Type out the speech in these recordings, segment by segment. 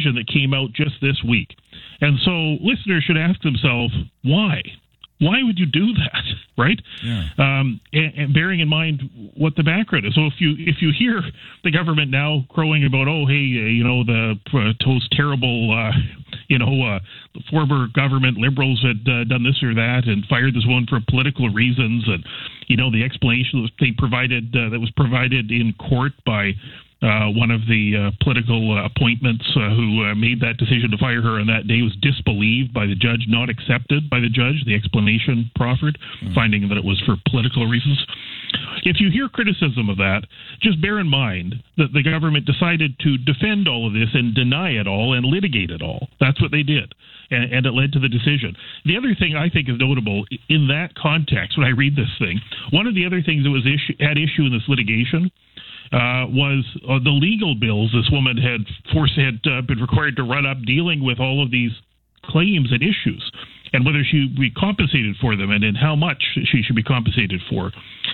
decision that came out just this week. And so listeners should ask themselves, why? Why would you do that, right? Yeah. And bearing in mind what the background is. So if you hear the government now crowing about, those terrible, the former government liberals had done this or that and fired this one for political reasons, and the explanation that they provided that was provided in court by one of the political appointments who made that decision to fire her on that day was disbelieved by the judge, not accepted by the judge, the explanation proffered, finding that it was for political reasons. If you hear criticism of that, just bear in mind that the government decided to defend all of this and deny it all and litigate it all. That's what they did, and it led to the decision. The other thing I think is notable in that context, when I read this thing, one of the other things that was at issue in this litigation was the legal bills this woman had been required to run up dealing with all of these claims and issues, and whether she would be compensated for them and in how much she should be compensated for.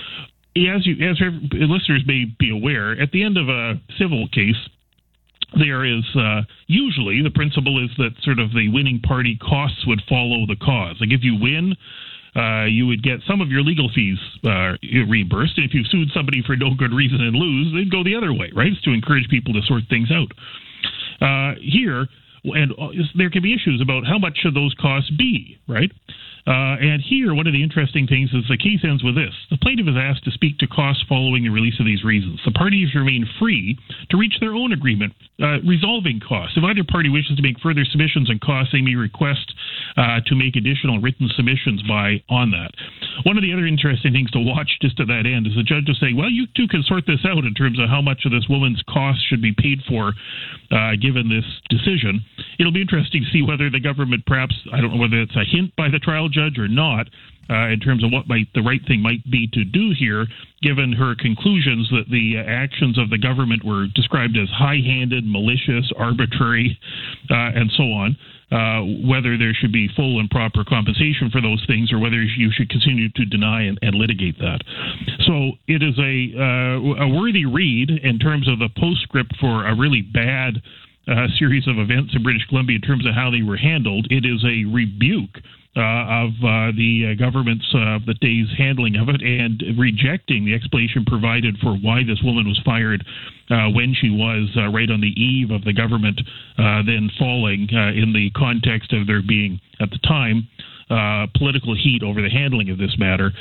As listeners may be aware, at the end of a civil case, there is usually the principle is that sort of the winning party costs would follow the cause. Like if you win, you would get some of your legal fees reimbursed. And if you've sued somebody for no good reason and lose, they'd go the other way, right? It's to encourage people to sort things out. Here, and there can be issues about how much should those costs be, right? And here, one of the interesting things is the case ends with this. The plaintiff is asked to speak to costs following the release of these reasons. The parties remain free to reach their own agreement resolving costs. If either party wishes to make further submissions on costs, they may request to make additional written submissions on that. One of the other interesting things to watch just to that end is the judge will say, well, you two can sort this out in terms of how much of this woman's costs should be paid for given this decision. It'll be interesting to see whether the government perhaps, I don't know whether it's a hint by the trial judge or not, in terms of what the right thing might be to do here, given her conclusions that the actions of the government were described as high-handed, malicious, arbitrary, and so on, whether there should be full and proper compensation for those things or whether you should continue to deny and litigate that. So it is a worthy read in terms of the postscript for a really bad series of events in British Columbia in terms of how they were handled. It is a rebuke of the government's the day's handling of it and rejecting the explanation provided for why this woman was fired when she was right on the eve of the government then falling in the context of there being, at the time, political heat over the handling of this matter.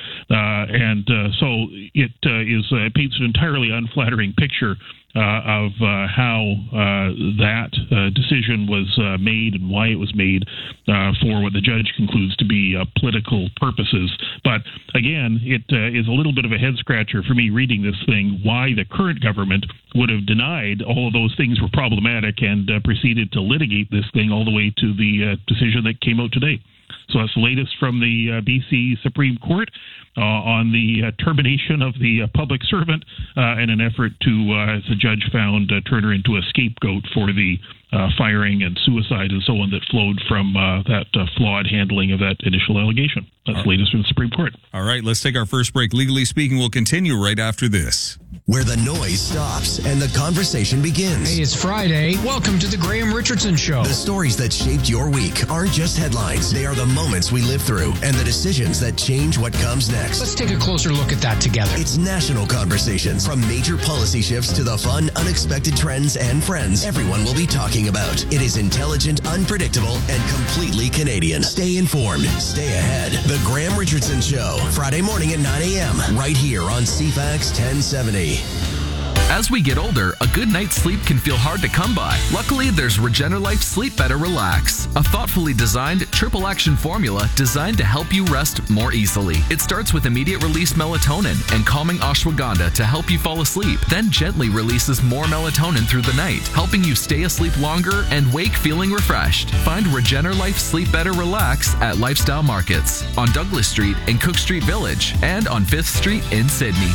So it paints an entirely unflattering picture of how that decision was made and why it was made for what the judge concludes to be political purposes. But again, it is a little bit of a head-scratcher for me reading this thing, why the current government would have denied all of those things were problematic and proceeded to litigate this thing all the way to the decision that came out today. So that's the latest from the BC Supreme Court on the termination of the public servant in an effort to, as the judge found, turn her into a scapegoat for the firing and suicide and so on that flowed from that flawed handling of that initial allegation. That's the latest from the Supreme Court. All right, let's take our first break. Legally Speaking will continue right after this. Where the noise stops and the conversation begins. Hey, it's Friday. Welcome to the Graham Richardson Show. The stories that shaped your week aren't just headlines. They are the moments we live through and the decisions that change what comes next. Let's take a closer look at that together. It's national conversations. From major policy shifts to the fun, unexpected trends and friends everyone will be talking about. It is intelligent, unpredictable, and completely Canadian. Stay informed. Stay ahead. The Graham Richardson Show. Friday morning at 9 a.m. right here on CFAX 1070. As we get older, a good night's sleep can feel hard to come by. Luckily, there's Regenerlife Sleep Better Relax, a thoughtfully designed triple action formula designed to help you rest more easily. It starts with immediate release melatonin and calming ashwagandha to help you fall asleep, then gently releases more melatonin through the night, helping you stay asleep longer and wake feeling refreshed. Find Regenerlife Sleep Better Relax at Lifestyle Markets on Douglas Street in Cook Street Village and on 5th Street in Sydney.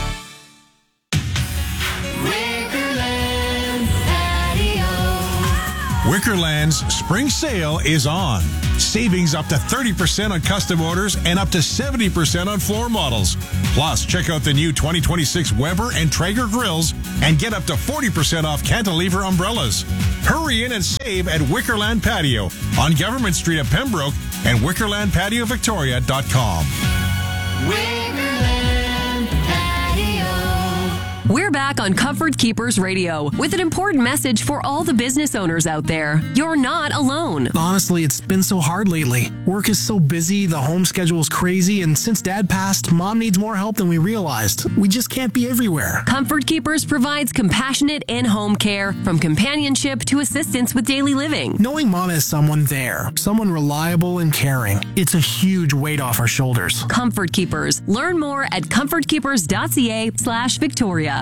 Wickerland's spring sale is on. Savings up to 30% on custom orders and up to 70% on floor models. Plus, check out the new 2026 Weber and Traeger grills and get up to 40% off cantilever umbrellas. Hurry in and save at Wickerland Patio on Government Street at Pembroke and WickerlandPatioVictoria.com. Wickerland Patio. We're back on Comfort Keepers Radio with an important message for all the business owners out there. You're not alone. Honestly, it's been so hard lately. Work is so busy, the home schedule is crazy, and since Dad passed, Mom needs more help than we realized. We just can't be everywhere. Comfort Keepers provides compassionate in-home care, from companionship to assistance with daily living. Knowing Mom has someone there, someone reliable and caring, it's a huge weight off our shoulders. Comfort Keepers. Learn more at comfortkeepers.ca/Victoria.